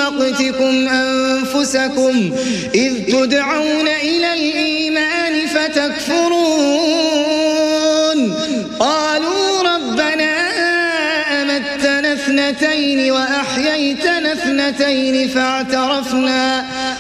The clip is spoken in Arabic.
مقتكم أنفسكم إذ تدعون إلى الإيمان فتكفرون قالوا ربنا أمتنا اثنتين وأحييتنا اثنتين فاعترفنا